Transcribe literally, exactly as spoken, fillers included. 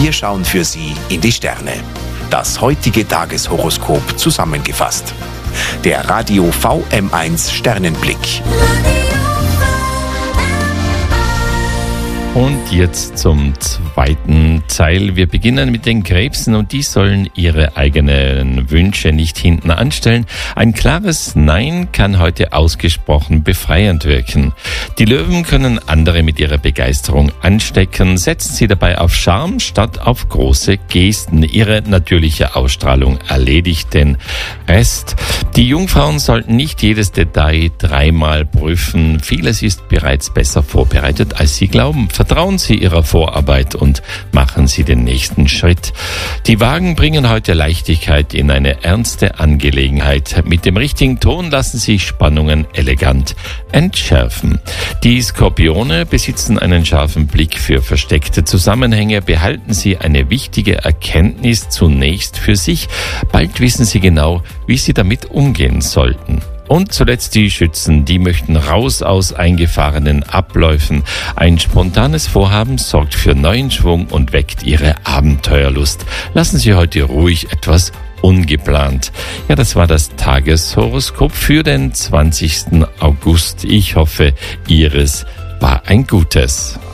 Wir schauen für Sie in die Sterne. Das heutige Tageshoroskop zusammengefasst. Der Radio V M eins Sternenblick. Und jetzt zum zweiten Teil. Wir beginnen mit den Krebsen und die sollen ihre eigenen Wünsche nicht hinten anstellen. Ein klares Nein kann heute ausgesprochen befreiend wirken. Die Löwen können andere mit ihrer Begeisterung anstecken. Setzen Sie dabei auf Charme statt auf große Gesten. Ihre natürliche Ausstrahlung erledigt den Rest. Die Jungfrauen sollten nicht jedes Detail dreimal prüfen. Vieles ist bereits besser vorbereitet, als Sie glauben. Vertrauen Sie Ihrer Vorarbeit und machen Sie den nächsten Schritt. Die Wagen bringen heute Leichtigkeit in eine ernste Angelegenheit. Mit dem richtigen Ton lassen Sie Spannungen elegant entschärfen. Die Skorpione besitzen einen scharfen Blick für versteckte Zusammenhänge. Behalten Sie eine wichtige Erkenntnis zunächst für sich. Bald wissen Sie genau, wie Sie damit umgehen sollten. Und zuletzt die Schützen, die möchten raus aus eingefahrenen Abläufen. Ein spontanes Vorhaben sorgt für neuen Schwung und weckt ihre Abenteuerlust. Lassen Sie heute ruhig etwas ungeplant. Ja, das war das Tageshoroskop für den zwanzigsten August. Ich hoffe, Ihres war ein gutes.